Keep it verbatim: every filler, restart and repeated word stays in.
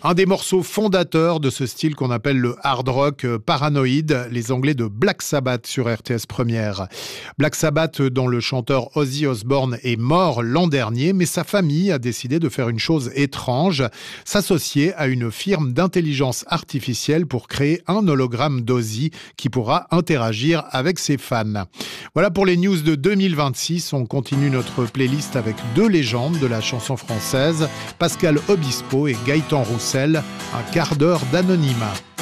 Un des morceaux fondateurs de ce style qu'on appelle le hard rock paranoïde, les Anglais de Black Sabbath sur R T S Première. Black Sabbath, dont le chanteur Ozzy Osbourne est mort l'an dernier, mais sa famille a décidé de faire une chose étrange, s'associer à une firme d'intelligence artificielle pour créer un hologramme d'Ozzy qui pourra interagir avec ses fans. Voilà pour les news de deux mille vingt-six. On continue notre playlist avec deux légendes de la chanson française, Pascal Obispo et Gaëtan Roussel, un quart d'heure d'anonymat.